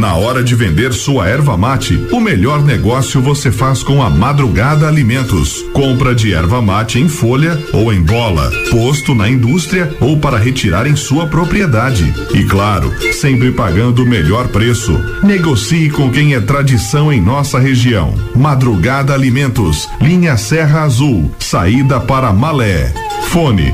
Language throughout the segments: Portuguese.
Na hora de vender sua erva mate, o melhor negócio você faz com a Madrugada Alimentos. Compra de erva mate em folha ou em bola, posto na indústria ou para retirar em sua propriedade. E claro, sempre pagando o melhor preço. Negocie com quem é tradição em nossa região. Madrugada Alimentos, linha Serra Azul, saída para Malé. Fone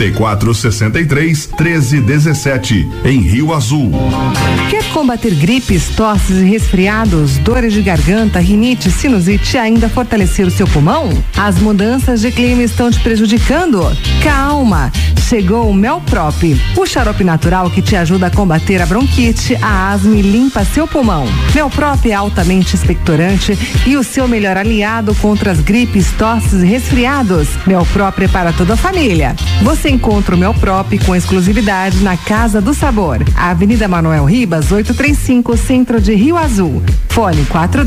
3463-1317, em Rio Azul. Quer combater gripes, tosses e resfriados, dores de garganta, rinite, sinusite e ainda fortalecer o seu pulmão? As mudanças de clima estão te prejudicando? Calma! Chegou o Melprop, o xarope natural que te ajuda a combater a bronquite, a asma e limpa seu pulmão. Melprop é altamente expectorante e o seu melhor aliado contra as gripes, tosses e resfriados. Melprop prepara toda a família. Você encontra o Melprop com exclusividade na Casa do Sabor, Avenida Manuel Ribas, 835, Centro de Rio Azul. Fone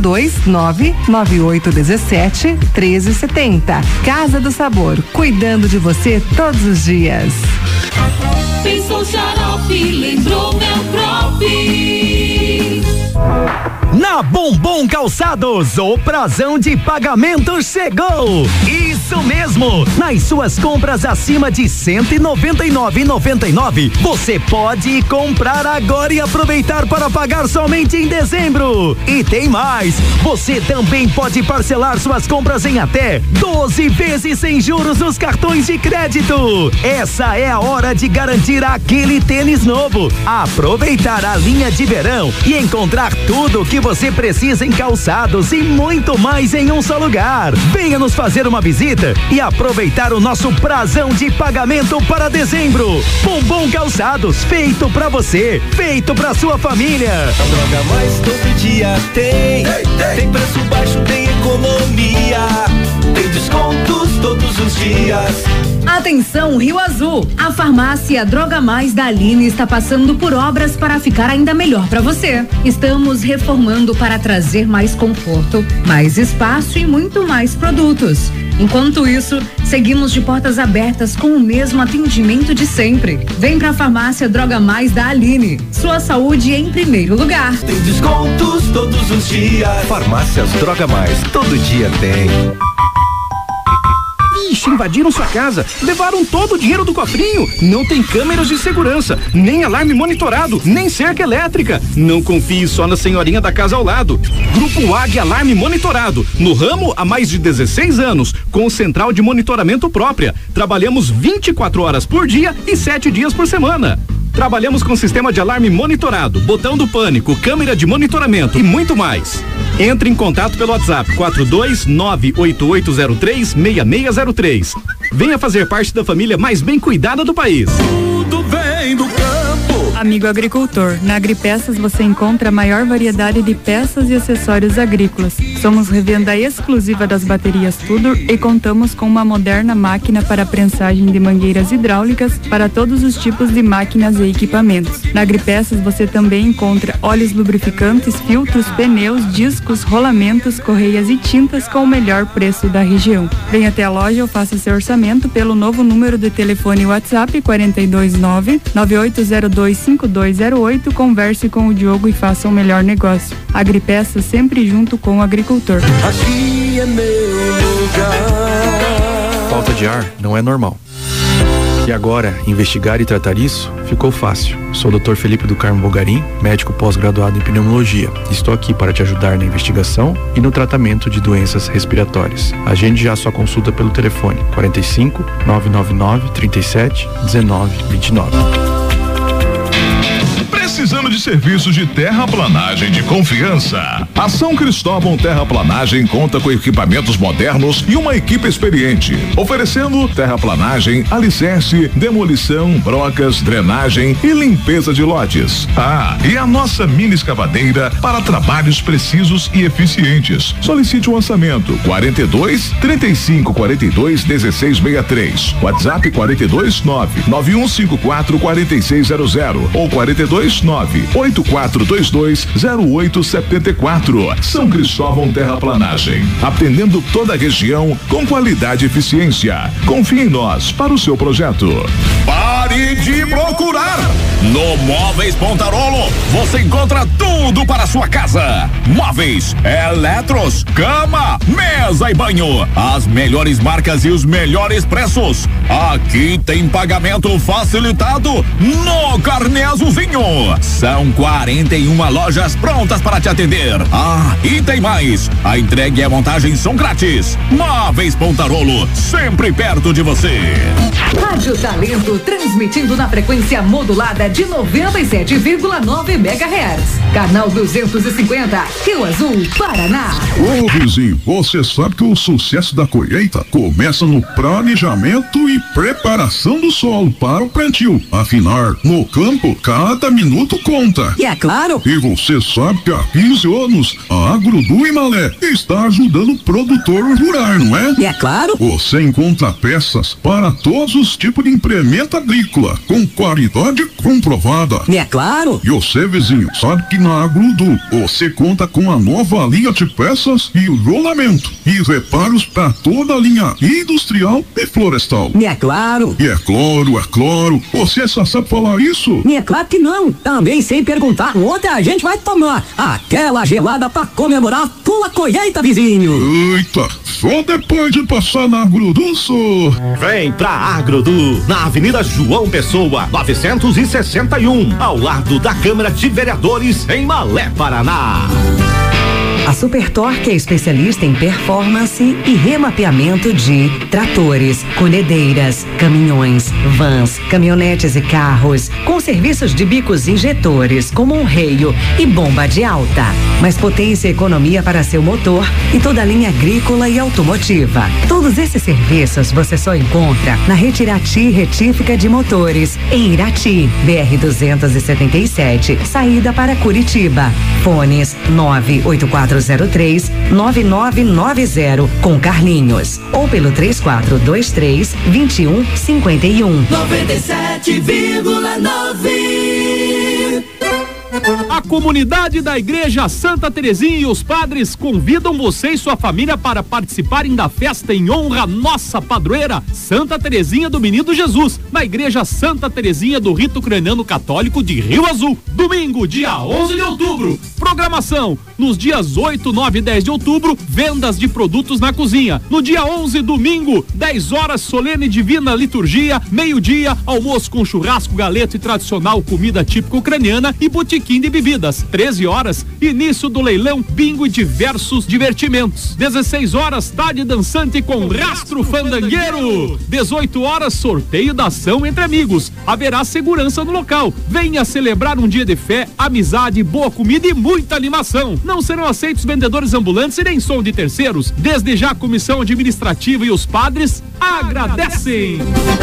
429-9817-1370. Casa do Sabor, cuidando de você todos os dias. Pensou xarope, lembrou Melprop. Na Bombom Calçados, o prazão de pagamento chegou! Isso mesmo! Nas suas compras acima de R$199,99, você pode comprar agora e aproveitar para pagar somente em dezembro. E tem mais! Você também pode parcelar suas compras em até 12 vezes sem juros nos cartões de crédito. Essa é a hora de garantir aquele tênis novo, aproveitar a linha de verão e encontrar tudo o que você precisa em calçados e muito mais em um só lugar. Venha nos fazer uma visita e aproveitar o nosso prazão de pagamento para dezembro. Bombom Calçados, feito pra você, feito pra sua família. A Droga Mais todo dia tem. Tem preço baixo, tem economia, tem descontos todos os dias. Atenção, Rio Azul! A farmácia Droga Mais da Aline está passando por obras para ficar ainda melhor para você. Estamos reformando para trazer mais conforto, mais espaço e muito mais produtos. Enquanto isso, seguimos de portas abertas com o mesmo atendimento de sempre. Vem pra farmácia Droga Mais da Aline. Sua saúde em primeiro lugar. Tem descontos todos os dias. Farmácias Droga Mais, todo dia tem. Ixi, invadiram sua casa, levaram todo o dinheiro do cofrinho. Não tem câmeras de segurança, nem alarme monitorado, nem cerca elétrica. Não confie só na senhorinha da casa ao lado. Grupo Águia Alarme Monitorado, no ramo há mais de 16 anos, com central de monitoramento própria. Trabalhamos 24 horas por dia e 7 dias por semana. Trabalhamos com sistema de alarme monitorado, botão do pânico, câmera de monitoramento e muito mais. Entre em contato pelo WhatsApp 42988036603. Venha fazer parte da família mais bem cuidada do país. Tudo vem do campo. Amigo agricultor, na Agripeças você encontra a maior variedade de peças e acessórios agrícolas. Somos revenda exclusiva das baterias Tudor e contamos com uma moderna máquina para prensagem de mangueiras hidráulicas para todos os tipos de máquinas e equipamentos. Na Agripeças você também encontra óleos lubrificantes, filtros, pneus, discos, rolamentos, correias e tintas com o melhor preço da região. Venha até a loja ou faça seu orçamento pelo novo número de telefone WhatsApp 429-9802-5208. Converse com o Diogo e faça o melhor negócio. Agripeças, sempre junto com o agricultor. Aqui é meu lugar. Falta de ar não é normal. E agora, investigar e tratar isso ficou fácil. Sou o Dr. Felipe do Carmo Bogarim, médico pós-graduado em pneumologia. Estou aqui para te ajudar na investigação e no tratamento de doenças respiratórias. Agende já sua consulta pelo telefone 45 999 37 19 29. Precisando de serviços de terraplanagem de confiança? A São Cristóvão Terraplanagem conta com equipamentos modernos e uma equipe experiente, oferecendo terraplanagem, alicerce, demolição, brocas, drenagem e limpeza de lotes. Ah, e a nossa mini escavadeira para trabalhos precisos e eficientes. Solicite o orçamento 42-3542-1663. WhatsApp 429-9154-4600 ou 429-8422-0874. São Cristóvão Terraplanagem, atendendo toda a região com qualidade e eficiência. Confie em nós para o seu projeto. Pare de procurar! No Móveis Pontarolo, você encontra encontra tudo para sua casa: móveis, eletros, cama, mesa e banho. As melhores marcas e os melhores preços. Aqui tem pagamento facilitado no Carnê Azulzinho. São 41 lojas prontas para te atender. Ah, e tem mais. A entrega e a montagem são grátis. Móveis Pontarolo, sempre perto de você. Rádio Talento, transmitindo na frequência modulada de 97,9 MHz. Canal 250, Rio Azul, Paraná. Ô vizinho, você sabe que o sucesso da colheita começa no planejamento e preparação do solo para o plantio. Afinal, no campo, cada minuto conta. E é claro. E você sabe que há 15 anos, a Agrodu Imalé está ajudando o produtor rural, não é? E é claro. Você encontra peças para todos os tipos de implemento agrícola, com qualidade comprovada. E é claro. E você, vizinho, sabe que na Agrodu você conta com a nova linha de peças e rolamento e reparos para toda a linha industrial e florestal. E é claro. E é claro. Você só sabe falar isso? E é claro que não. Também sem perguntar onde a gente vai tomar aquela gelada para comemorar a tua colheita, vizinho. Eita, só depois de passar na Agrodu, só. Vem pra Agrodu, na Avenida João Pessoa, 961, ao lado da Câmara de Vereadores, em Malé, Paraná. A Super Torque é especialista em performance e remapeamento de tratores, colhedeiras, caminhões, vans, caminhonetes e carros, com serviços de bicos injetores, como um reio e bomba de alta. Mais potência e economia para seu motor e toda a linha agrícola e automotiva. Todos esses serviços você só encontra na Retirati Retífica de Motores, em Irati, BR-277, saída para Curitiba. Fones 98403-9990 com Carlinhos ou pelo 3423-2151. 97,9. A comunidade da Igreja Santa Terezinha e os padres convidam você e sua família para participarem da festa em honra à nossa padroeira, Santa Terezinha do Menino Jesus, na Igreja Santa Terezinha do Rito Ucraniano Católico de Rio Azul. Domingo, dia 11 de outubro. Programação: nos dias 8, 9 e 10 de outubro, vendas de produtos na cozinha. No dia 11, domingo, 10 horas, solene divina liturgia, meio-dia, almoço com churrasco, galeto e tradicional comida típica ucraniana e botiquim de bebidas. 13 horas, início do leilão, bingo e diversos divertimentos. 16 horas, tarde dançante com rastro fandangueiro. 18 horas, sorteio da ação entre amigos. Haverá segurança no local. Venha celebrar um dia de fé, amizade, boa comida e muita animação. Não serão aceitos vendedores ambulantes e nem som de terceiros. Desde já a comissão administrativa e os padres agradecem.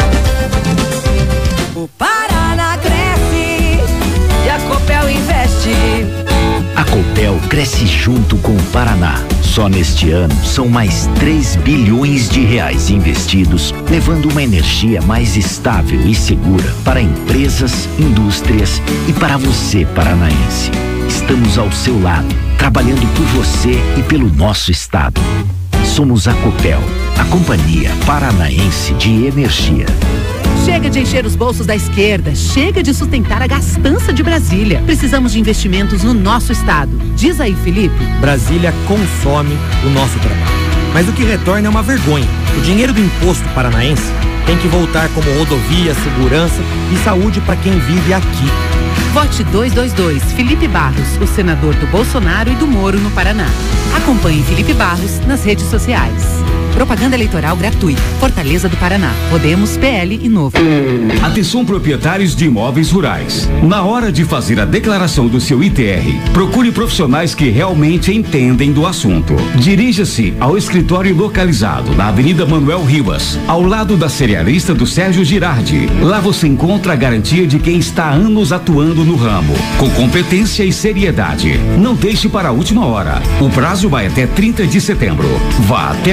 O Paraná cresce e a Copel investe. A Copel cresce junto com o Paraná. Só neste ano são mais 3 bilhões de reais investidos, levando uma energia mais estável e segura para empresas, indústrias e para você, paranaense. Estamos ao seu lado, trabalhando por você e pelo nosso estado. Somos a Copel, a Companhia Paranaense de Energia. Chega de encher os bolsos da esquerda, chega de sustentar a gastança de Brasília. Precisamos de investimentos no nosso estado. Diz aí, Felipe. Brasília consome o nosso trabalho. Mas o que retorna é uma vergonha. O dinheiro do imposto paranaense tem que voltar como rodovia, segurança e saúde para quem vive aqui. Vote 222, Felipe Barros, o senador do Bolsonaro e do Moro no Paraná. Acompanhe Felipe Barros nas redes sociais. Propaganda eleitoral gratuita. Fortaleza do Paraná. Podemos, PL e Novo. Atenção, proprietários de imóveis rurais. Na hora de fazer a declaração do seu ITR, procure profissionais que realmente entendem do assunto. Dirija-se ao escritório localizado na Avenida Manuel Rivas, ao lado da cerealista do Sérgio Girardi. Lá você encontra a garantia de quem está há anos atuando no ramo, com competência e seriedade. Não deixe para a última hora. O prazo vai até 30 de setembro. Vá até lá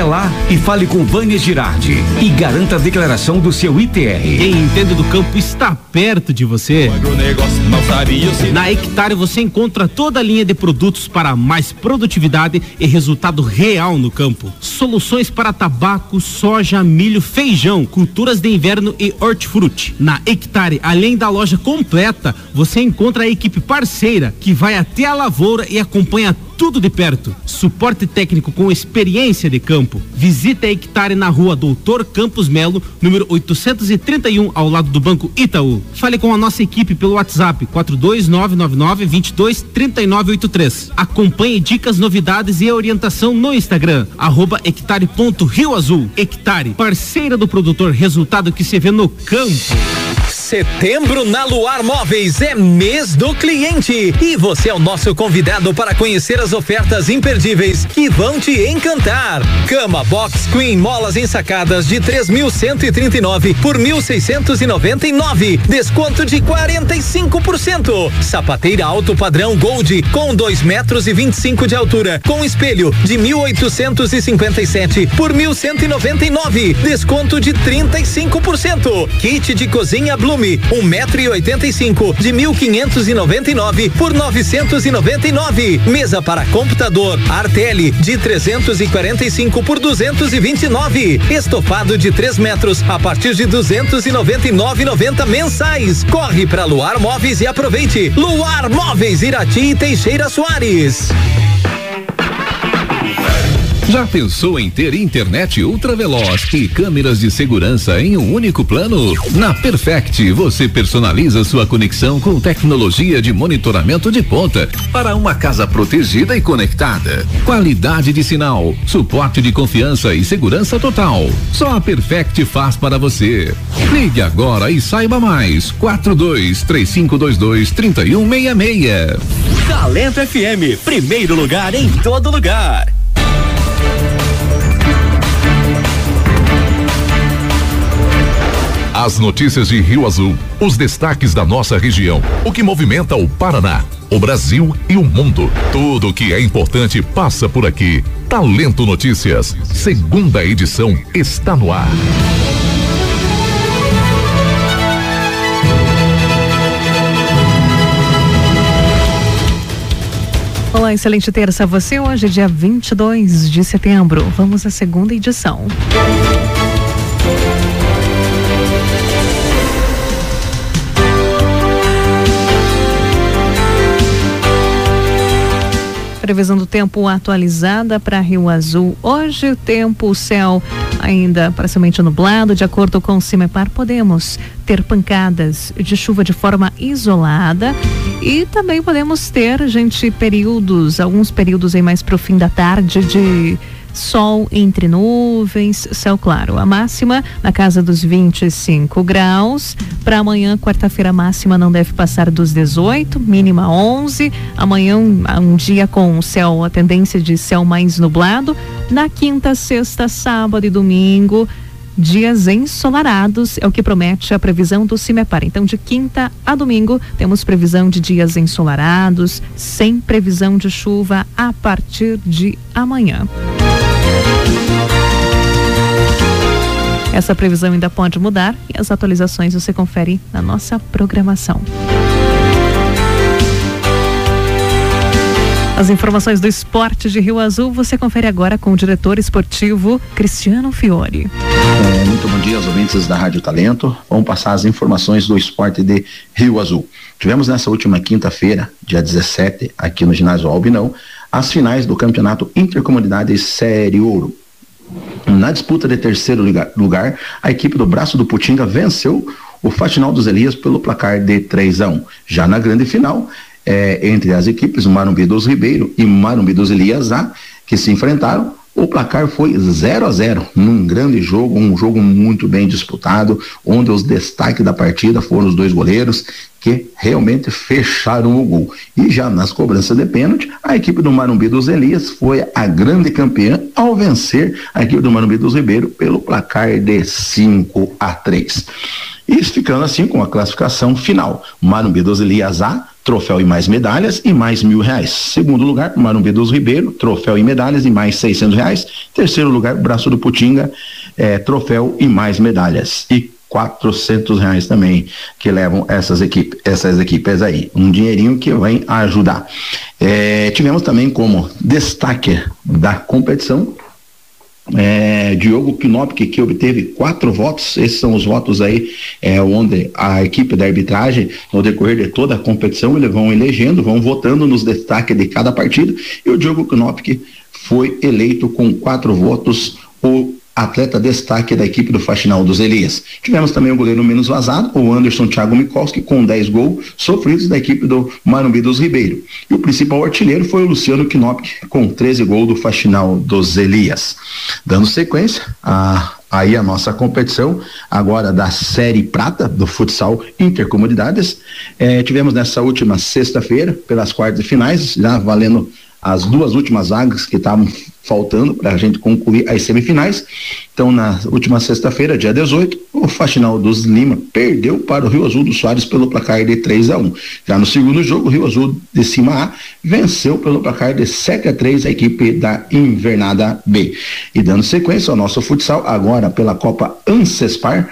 e fale com Vânia Girardi e garanta a declaração do seu ITR. Quem entende do campo está perto de você. Na Hectare você encontra toda a linha de produtos para mais produtividade e resultado real no campo. Soluções para tabaco, soja, milho, feijão, culturas de inverno e hortifruti. Na Hectare, além da loja completa, você encontra a equipe parceira que vai até a lavoura e acompanha tudo de perto. Suporte técnico com experiência de campo. Visite a Hectare na rua Doutor Campos Melo, número 831, ao lado do Banco Itaú. Fale com a nossa equipe pelo WhatsApp 42999-223983. Acompanhe dicas, novidades e orientação no Instagram, @hectare.rioazul. Hectare, parceira do produtor, resultado que se vê no campo. Setembro na Luar Móveis é mês do cliente e você é o nosso convidado para conhecer as ofertas imperdíveis que vão te encantar. Cama Box Queen molas ensacadas de 3.139 por 1.699, desconto de 45%. Sapateira alto padrão Gold com 2,25 metros de altura com espelho de 1.857 por 1.199, desconto de 35%. Kit de cozinha Blue 1,85 m de 1.599 por 999. Mesa para computador Arteli de 345 por 229. Estofado de 3 metros a partir de 299,90 mensais. Corre para Luar Móveis e aproveite. Luar Móveis, Irati e Teixeira Soares. Já pensou em ter internet ultraveloz e câmeras de segurança em um único plano? Na Perfect, você personaliza sua conexão com tecnologia de monitoramento de ponta para uma casa protegida e conectada. Qualidade de sinal, suporte de confiança e segurança total. Só a Perfect faz para você. Ligue agora e saiba mais. 4235223166. Talento FM, primeiro lugar em todo lugar. As notícias de Rio Azul, os destaques da nossa região, o que movimenta o Paraná, o Brasil e o mundo. Tudo o que é importante passa por aqui. Talento Notícias, segunda edição, está no ar. Olá, excelente terça a você. Hoje é dia 22 de setembro. Vamos à segunda edição. Previsão do tempo atualizada para Rio Azul. Hoje o tempo, o céu ainda parcialmente nublado. De acordo com o CIMEPAR, podemos ter pancadas de chuva de forma isolada e também podemos ter, alguns períodos aí mais pro fim da tarde de sol entre nuvens, céu claro. A máxima na casa dos 25 graus. Para amanhã, quarta-feira, a máxima não deve passar dos 18, mínima 11. Amanhã um dia com céu, a tendência de céu mais nublado. Na quinta, sexta, sábado e domingo, dias ensolarados, é o que promete a previsão do CIMEPAR. Então, de quinta a domingo, temos previsão de dias ensolarados, sem previsão de chuva a partir de amanhã. Essa previsão ainda pode mudar e as atualizações você confere na nossa programação. As informações do esporte de Rio Azul você confere agora com o diretor esportivo Cristiano Fiore. Muito bom dia aos ouvintes da Rádio Talento. Vamos passar as informações do esporte de Rio Azul. Tivemos nessa última quinta-feira, dia 17, aqui no ginásio Albinão, as finais do campeonato Intercomunidades Série Ouro. Na disputa de terceiro lugar, a equipe do Braço do Putinga venceu o Faxinal dos Elias pelo placar de 3-1. Já na grande final, entre as equipes Marumbi dos Ribeiro e Marumbi dos Elias A, que se enfrentaram, o placar foi 0-0, num grande jogo, um jogo muito bem disputado, onde os destaques da partida foram os dois goleiros, que realmente fecharam o gol. E já nas cobranças de pênalti, a equipe do Marumbi dos Elias foi a grande campeã ao vencer a equipe do Marumbi dos Ribeiro pelo placar de 5-3. Isso ficando assim com a classificação final. Marumbi dos Elias A troféu e mais medalhas e mais R$1.000. Segundo lugar, Marumbi dos Ribeiro, troféu e medalhas e mais R$600. Terceiro lugar, Braço do Putinga, troféu e mais medalhas e R$400 também, que levam essas equipes aí, um dinheirinho que vem ajudar. Tivemos também como destaque da competição Diogo Knopke, que obteve 4 votos. Esses são os votos aí onde a equipe da arbitragem, no decorrer de toda a competição, eles vão elegendo, vão votando nos destaques de cada partido, e o Diogo Knopke foi eleito com 4 votos o atleta destaque da equipe do Faxinal dos Elias. Tivemos também o goleiro menos vazado, o Anderson Thiago Mikolski, com 10 gols sofridos da equipe do Marumbi dos Ribeiro. E o principal artilheiro foi o Luciano Knopke, com 13 gols do Faxinal dos Elias. Dando sequência aí a nossa competição, agora da Série Prata, do futsal intercomunidades. Tivemos nessa última sexta-feira, pelas quartas de finais, já valendo as 2 últimas vagas que estavam faltando para a gente concluir as semifinais. Então, na última sexta-feira, dia 18, o Faxinal dos Lima perdeu para o Rio Azul do Soares pelo placar de 3-1. Já no segundo jogo, o Rio Azul de Cima A venceu pelo placar de 7-3 a equipe da Invernada B. E dando sequência ao nosso futsal, agora pela Copa Ancespar,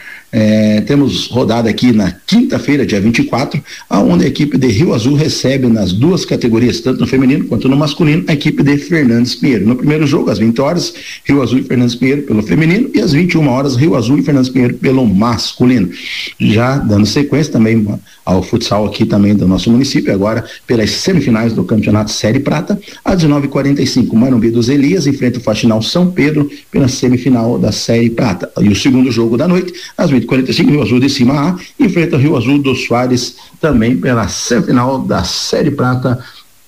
temos rodada aqui na quinta-feira, dia 24, onde a equipe de Rio Azul recebe nas 2 categorias, tanto no feminino quanto no masculino, a equipe de Fernandes Pinheiro. No primeiro jogo, às 20 horas, Rio Azul e Fernandes Pinheiro pelo feminino, e às 21 horas, Rio Azul e Fernandes Pinheiro pelo masculino. Já dando sequência também ao futsal aqui também do nosso município, agora pelas semifinais do Campeonato Série Prata, às 19h45, Marumbi dos Elias enfrenta o Faxinal São Pedro pela semifinal da Série Prata. E o segundo jogo da noite, às 20h45, Rio Azul de Cima A enfrenta o Rio Azul do Soares também pela semifinal da Série Prata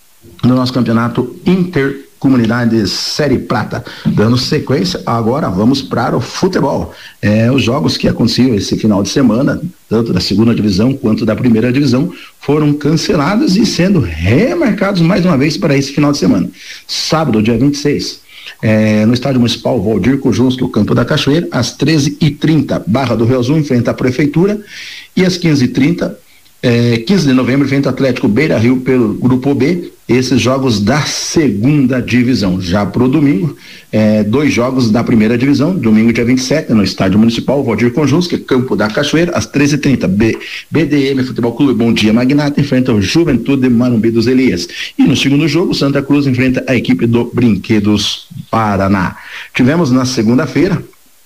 no nosso Campeonato Intercomunidades Série Prata. Dando sequência, agora vamos para o futebol. Os jogos que aconteciam esse final de semana, tanto da segunda divisão quanto da primeira divisão, foram cancelados e sendo remarcados mais uma vez para esse final de semana. Sábado, dia 26, no estádio municipal Valdir Kujunski, o Campo da Cachoeira, às 13h30, Barra do Rio Azul enfrenta a Prefeitura, e às 15h30, 15 de novembro, enfrenta o Atlético Beira Rio pelo Grupo B, esses jogos da segunda divisão. Já pro domingo, 2 jogos da primeira divisão, domingo dia 27, no estádio municipal Valdir Kujunski, Campo da Cachoeira, às 13h30, BDM Futebol Clube Bom Dia Magnata enfrenta o Juventude Marumbi dos Elias. E no segundo jogo, Santa Cruz enfrenta a equipe do Brinquedos Paraná. Tivemos na segunda-feira,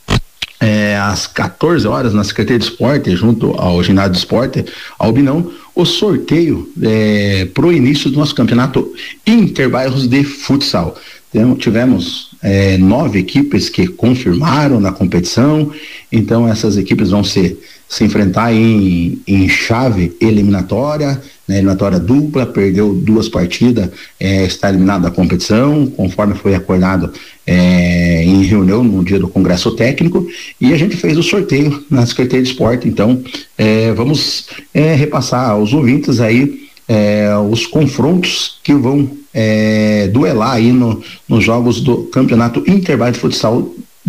às 14 horas, na Secretaria de Esporte, junto ao Ginásio de Esporte, Albinão, o sorteio pro início do nosso campeonato Interbairros de futsal. Então, tivemos 9 equipes que confirmaram na competição, então essas equipes vão se enfrentar em chave eliminatória, né, eliminatória dupla, perdeu 2 partidas, está eliminado da competição, conforme foi acordado em reunião no dia do Congresso Técnico, e a gente fez o sorteio na Secretaria de Esporte. Então vamos repassar aos ouvintes aí os confrontos que vão duelar aí nos jogos do Campeonato Interbairros de Futsal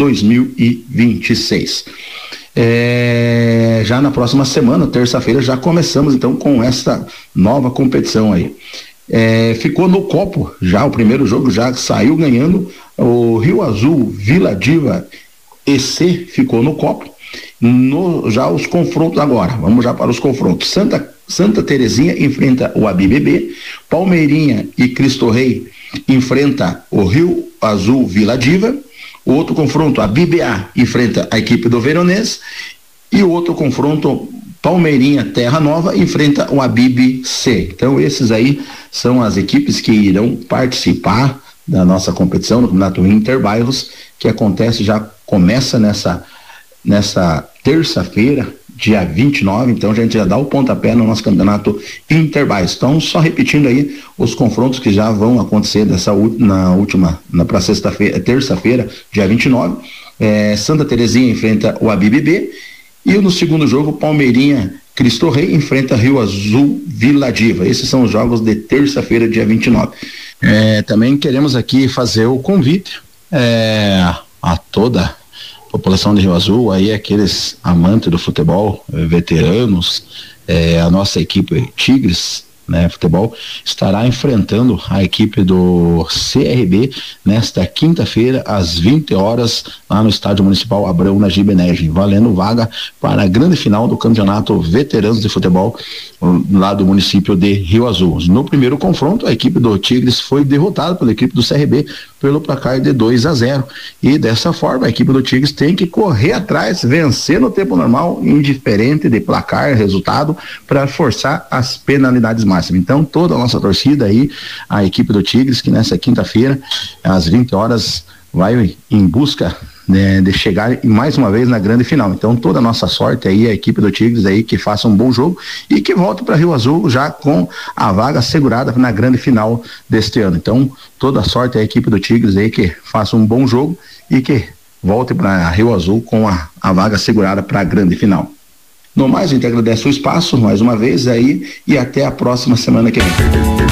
2026. Já na próxima semana, terça-feira, já começamos então com essa nova competição aí. Ficou no copo já o primeiro jogo, já saiu ganhando o Rio Azul Vila Diva EC, ficou no copo. Já os confrontos agora, vamos já para os confrontos. Santa Terezinha enfrenta o ABBB, Palmeirinha e Cristo Rei enfrenta o Rio Azul Vila Diva. O outro confronto, a BBA enfrenta a equipe do Veronês, e o outro confronto, Palmeirinha Terra Nova enfrenta o Abib C. Então esses aí são as equipes que irão participar da nossa competição no Campeonato Interbairros, que começa nessa terça-feira, dia 29, então a gente já dá o pontapé no nosso Campeonato Interbairros. Então, só repetindo aí os confrontos que já vão acontecer para sexta-feira, terça-feira, dia 29, Santa Terezinha enfrenta o ABBB, e no segundo jogo, Palmeirinha Cristo Rei enfrenta Rio Azul Vila Diva. Esses são os jogos de terça-feira, dia 29. Também queremos aqui fazer o convite a toda a população de Rio Azul, aí aqueles amantes do futebol, veteranos, a nossa equipe Tigres, né, futebol, estará enfrentando a equipe do CRB nesta quinta-feira às 20 horas lá no Estádio Municipal Abreu Najib, valendo vaga para a grande final do Campeonato Veteranos de Futebol lá do município de Rio Azul. No primeiro confronto, a equipe do Tigres foi derrotada pela equipe do CRB pelo placar de 2-0, e dessa forma a equipe do Tigres tem que correr atrás, vencer no tempo normal, indiferente de placar, resultado, para forçar as penalidades máximas. Então toda a nossa torcida aí, a equipe do Tigres, que nessa quinta-feira às 20 horas vai em busca, né, de chegar mais uma vez na grande final. Então toda a nossa sorte aí, a equipe do Tigres aí, que faça um bom jogo e que volte para Rio Azul já com a vaga assegurada na grande final deste ano. Então toda a sorte a equipe do Tigres aí, que faça um bom jogo e que volte para Rio Azul com a vaga assegurada para a grande final. No mais, a gente agradece o espaço mais uma vez aí e até a próxima semana que vem.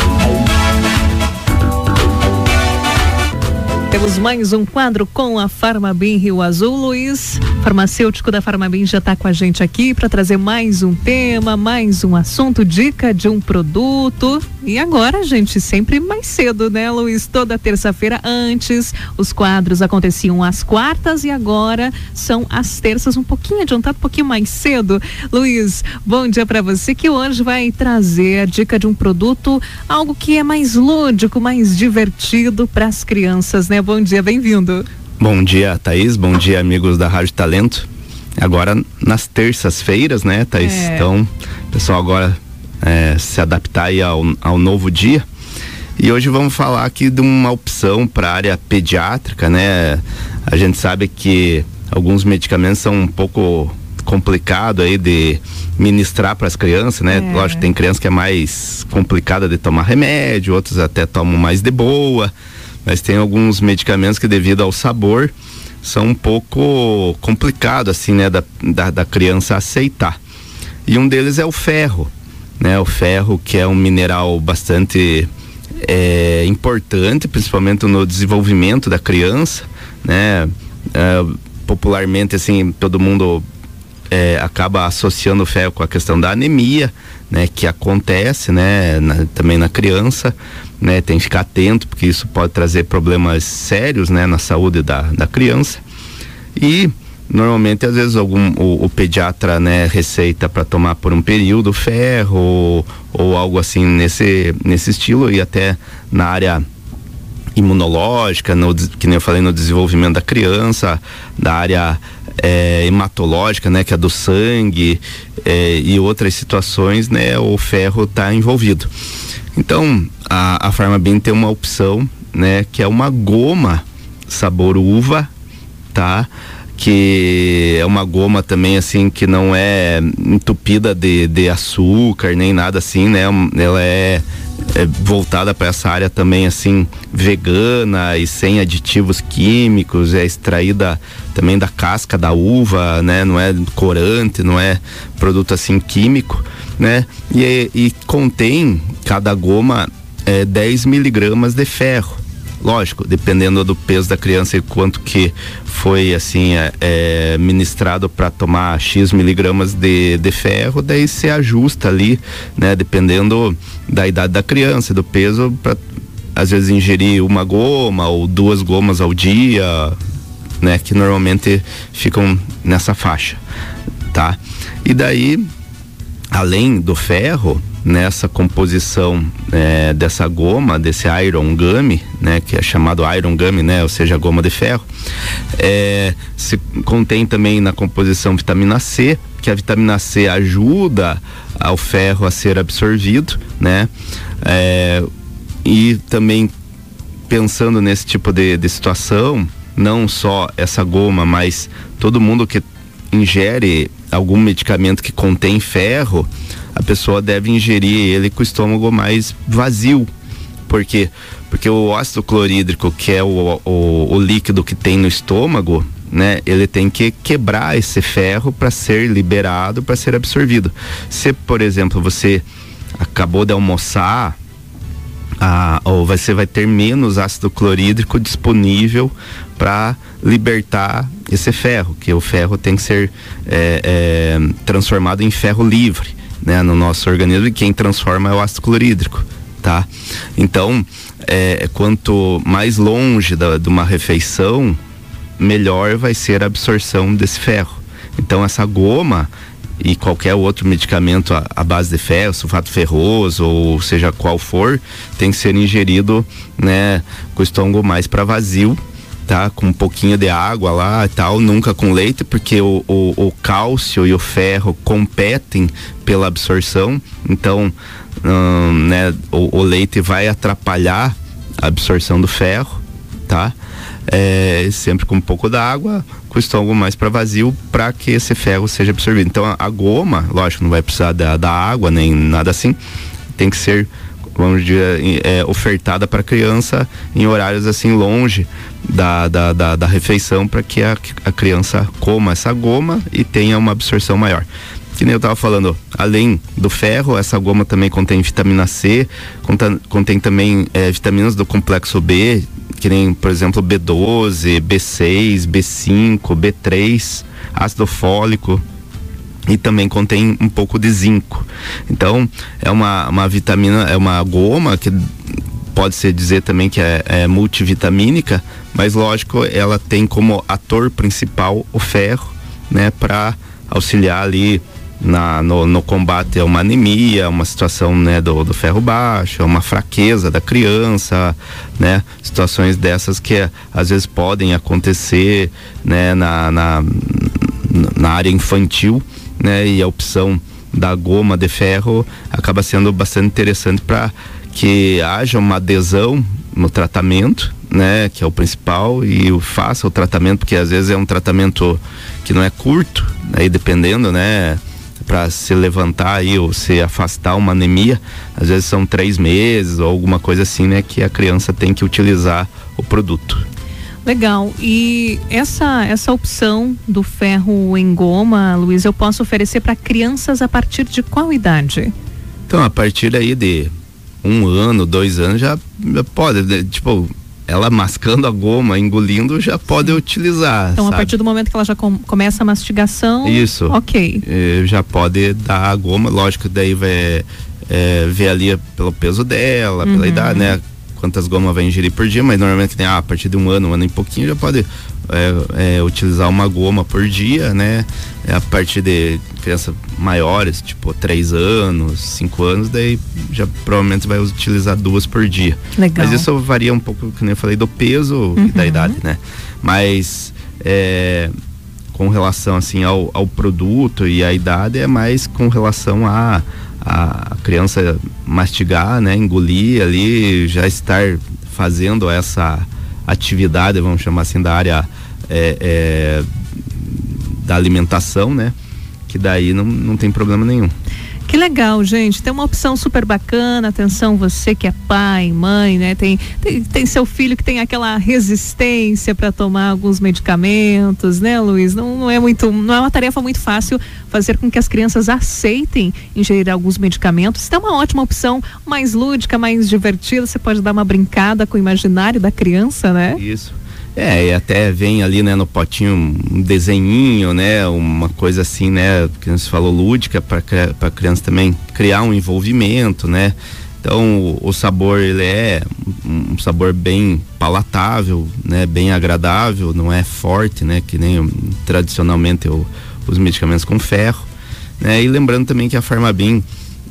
Temos mais um quadro com a Farmabim Rio Azul. Luiz, farmacêutico da Farmabim, já está com a gente aqui para trazer mais um tema, mais um assunto, dica de um produto. E agora, gente, sempre mais cedo, né, Luiz? Toda terça-feira. Antes, os quadros aconteciam às quartas e agora são às terças, um pouquinho adiantado, um pouquinho mais cedo. Luiz, bom dia para você, que hoje vai trazer a dica de um produto, algo que é mais lúdico, mais divertido para as crianças, né? Bom dia, bem-vindo. Bom dia, Thaís, bom dia, amigos da Rádio Talento. Agora nas terças-feiras, né, Thaís? Então, o pessoal agora se adaptar aí ao novo dia. E hoje vamos falar aqui de uma opção para a área pediátrica, né? A gente sabe que alguns medicamentos são um pouco complicado aí de ministrar para as crianças, né? Lógico, tem criança que é mais complicada de tomar remédio, outros até tomam mais de boa, mas tem alguns medicamentos que, devido ao sabor, são um pouco complicado assim, né? Da criança aceitar. E um deles é o ferro, né? O ferro, que é um mineral bastante importante, principalmente no desenvolvimento da criança, né? Popularmente, assim, todo mundo acaba associando o ferro com a questão da anemia, né? Que acontece, né? Também na criança, né? Tem que ficar atento, porque isso pode trazer problemas sérios, né? Na saúde da criança. E normalmente, às vezes, o pediatra, né, receita para tomar por um período ferro ou algo assim nesse estilo, e até na área imunológica, que nem eu falei, no desenvolvimento da criança, da área hematológica, né, que é do sangue, e outras situações, né, o ferro está envolvido. Então a Farmabim tem uma opção, né, que é uma goma sabor uva, tá? Que é uma goma também, assim, que não é entupida de açúcar nem nada assim, né? Ela é voltada para essa área também, assim, vegana e sem aditivos químicos, é extraída também da casca da uva, né? Não é corante, não é produto assim químico, né? E contém, cada goma, 10 miligramas de ferro. Lógico, dependendo do peso da criança e quanto que foi, assim, ministrado para tomar X miligramas de ferro, daí se ajusta ali, né? Dependendo da idade da criança, do peso, para às vezes ingerir uma goma ou 2 gomas ao dia, né? Que normalmente ficam nessa faixa, tá? E daí, além do ferro, nessa composição dessa goma, desse Iron Gummy, né, que é chamado Iron Gummy, né, ou seja, goma de ferro, se contém também na composição vitamina C, que a vitamina C ajuda ao ferro a ser absorvido, né, e também pensando nesse tipo de situação, não só essa goma, mas todo mundo que ingere algum medicamento que contém ferro, a pessoa deve ingerir ele com o estômago mais vazio. Por quê? Porque o ácido clorídrico, que é o líquido que tem no estômago, né, ele tem que quebrar esse ferro para ser liberado, para ser absorvido. Se, por exemplo, você acabou de almoçar, ou você vai ter menos ácido clorídrico disponível para libertar esse ferro, que o ferro tem que ser transformado em ferro livre. né, no nosso organismo, e quem transforma é o ácido clorídrico, tá? Então, quanto mais longe de uma refeição, melhor vai ser a absorção desse ferro. Então, essa goma e qualquer outro medicamento à base de ferro, sulfato ferroso, ou seja qual for, tem que ser ingerido, né, com o estômago mais para vazio, tá? Com um pouquinho de água lá e tal, nunca com leite, porque o cálcio e o ferro competem pela absorção. Então, né, o leite vai atrapalhar a absorção do ferro, tá? Sempre com um pouco d'água, com o estômago mais para vazio, para que esse ferro seja absorvido. Então a goma, lógico, não vai precisar da água nem nada assim, tem que ser, vamos dizer, ofertada para a criança em horários assim longe da refeição, para que a criança coma essa goma e tenha uma absorção maior. Que nem eu estava falando, além do ferro, essa goma também contém vitamina C, contém também vitaminas do complexo B, que nem, por exemplo, B12, B6, B5, B3, ácido fólico, e também contém um pouco de zinco. Então, é uma vitamina, é uma goma que pode-se dizer também que é multivitamínica, mas lógico, ela tem como ator principal o ferro, né, para auxiliar ali no combate a uma anemia, uma situação, né, do ferro baixo, uma fraqueza da criança, né, situações dessas que às vezes podem acontecer, né, na área infantil, né, e a opção da goma de ferro acaba sendo bastante interessante para que haja uma adesão no tratamento, né, que é o principal, e faça o tratamento, porque às vezes é um tratamento que não é curto, aí dependendo, né, para se levantar aí ou se afastar uma anemia, às vezes são 3 meses ou alguma coisa assim, né, que a criança tem que utilizar o produto. Legal. E essa opção do ferro em goma, Luiz, eu posso oferecer para crianças a partir de qual idade? Então, a partir aí de 1 ano, 2 anos já pode, tipo, ela mascando a goma, engolindo, já pode utilizar. Então, sabe? A partir do momento que ela já começa a mastigação. Isso. Ok. Já pode dar a goma, lógico, daí vai ver ali pelo peso dela, pela idade, né? Quantas gomas vai ingerir por dia, mas normalmente tem, a partir de 1 ano e pouquinho, já pode utilizar uma goma por dia, né? A partir de crianças maiores, tipo 3 anos, 5 anos, daí já provavelmente vai utilizar 2 por dia. Legal. Mas isso varia um pouco, como eu falei, do peso e da idade, né? Mas com relação assim ao produto e à idade, é mais com relação a criança mastigar, né, engolir ali, já estar fazendo essa atividade, vamos chamar assim, da área da alimentação, né, que daí não tem problema nenhum. Que legal, gente. Tem uma opção super bacana. Atenção, você que é pai, mãe, né? Tem seu filho que tem aquela resistência para tomar alguns medicamentos, né, Luiz? Não é uma tarefa muito fácil fazer com que as crianças aceitem ingerir alguns medicamentos. Então é uma ótima opção, mais lúdica, mais divertida. Você pode dar uma brincada com o imaginário da criança, né? Isso. E até vem ali, né, no potinho um desenhinho, né, uma coisa assim, né, que você falou, lúdica, para criança também criar um envolvimento, né. Então o sabor, ele é um sabor bem palatável, né, bem agradável, não é forte, né, que nem tradicionalmente os medicamentos com ferro, né. E lembrando também que a Farmabim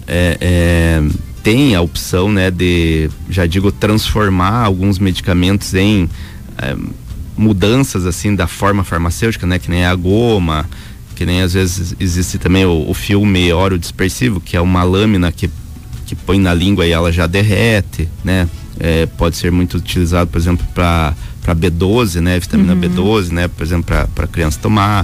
tem a opção, né, de, já digo, transformar alguns medicamentos em mudanças assim da forma farmacêutica, né, que nem a goma, que nem às vezes existe também o filme orodispersivo, que é uma lâmina que põe na língua e ela já derrete, né, pode ser muito utilizado, por exemplo, para B12, né, vitamina B12, né, por exemplo, para criança tomar,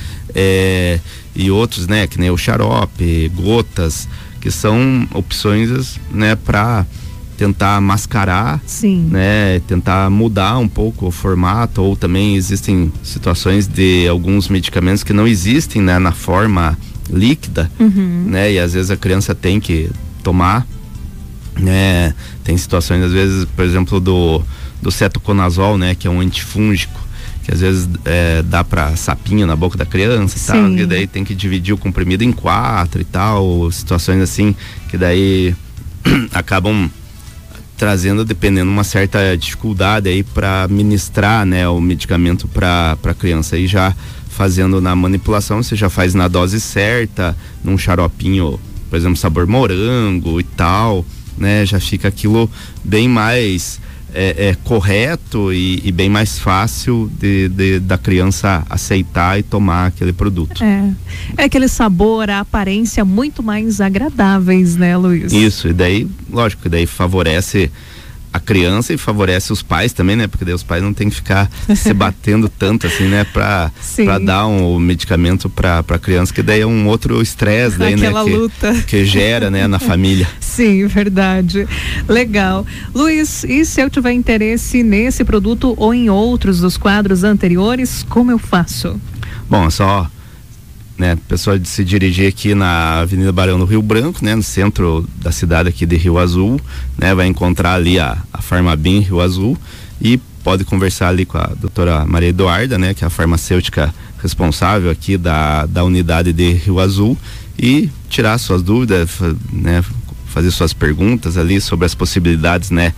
e outros, né, que nem o xarope, gotas, que são opções, né, para tentar mascarar, sim, né, tentar mudar um pouco o formato, ou também existem situações de alguns medicamentos que não existem, né, na forma líquida, né, e às vezes a criança tem que tomar, né, tem situações às vezes, por exemplo, do cetoconazol, né, que é um antifúngico, que às vezes dá pra sapinho na boca da criança e tal, que daí tem que dividir o comprimido em 4 e tal, situações assim, que daí acabam trazendo, dependendo, uma certa dificuldade aí para ministrar, né, o medicamento para criança. Aí já fazendo na manipulação, você já faz na dose certa, num xaropinho, por exemplo, sabor morango e tal, né, já fica aquilo bem mais correto e bem mais fácil da criança aceitar e tomar aquele produto. É aquele sabor, a aparência muito mais agradáveis, né, Luiz? Isso, e daí, lógico, daí favorece a criança e favorece os pais também, né? Porque daí os pais não tem que ficar se batendo tanto assim, né? Pra dar um medicamento pra criança, que daí é um outro estresse daí, aquela, né? luta. Que gera, né? Na família. Sim, verdade. Legal. Luiz, e se eu tiver interesse nesse produto ou em outros dos quadros anteriores, como eu faço? Bom, é só, né, pessoa de se dirigir aqui na Avenida Barão do Rio Branco, né, no centro da cidade aqui de Rio Azul, né, vai encontrar ali a Farmabim Rio Azul e pode conversar ali com a doutora Maria Eduarda, né, que é a farmacêutica responsável aqui da unidade de Rio Azul, e tirar suas dúvidas, né, fazer suas perguntas ali sobre as possibilidades, né,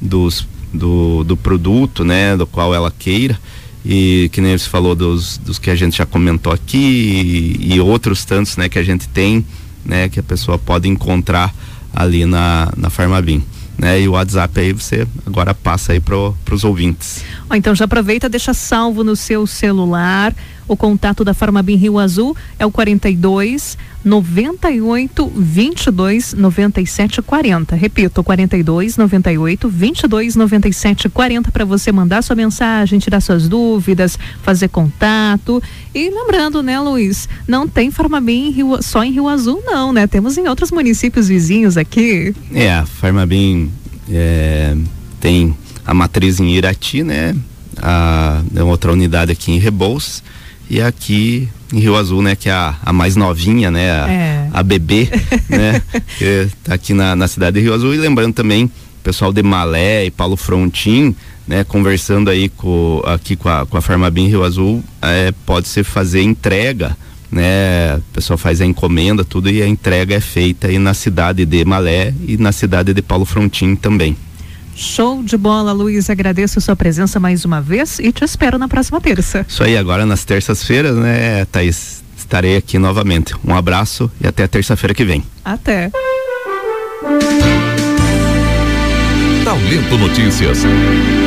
do produto, né, do qual ela queira. E que nem você falou dos que a gente já comentou aqui e outros tantos, né, que a gente tem, né, que a pessoa pode encontrar ali na Farmabim, né, e o WhatsApp aí você agora passa aí pros ouvintes. Então já aproveita, deixa salvo no seu celular. O contato da Farmabim Rio Azul é o 42 98 22 97 40. Repito, 42 98 22 97 40 para você mandar sua mensagem, tirar suas dúvidas, fazer contato. E lembrando, né, Luiz, não tem Farmabim só em Rio Azul, não, né? Temos em outros municípios vizinhos aqui. A Farmabim tem a matriz em Irati, né? A outra unidade aqui em Rebouças. E aqui em Rio Azul, né, que é a mais novinha, né, a bebê, né, que tá aqui na cidade de Rio Azul. E lembrando também, o pessoal de Malé e Paulo Frontin, né, conversando aí com a Farmabim Rio Azul, pode-se fazer entrega, né, o pessoal faz a encomenda, tudo, e a entrega é feita aí na cidade de Malé e na cidade de Paulo Frontin também. Show de bola, Luiz, agradeço a sua presença mais uma vez e te espero na próxima terça. Isso aí, agora nas terças-feiras, né, Thaís, estarei aqui novamente. Um abraço e até terça-feira que vem. Até. Talento Notícias.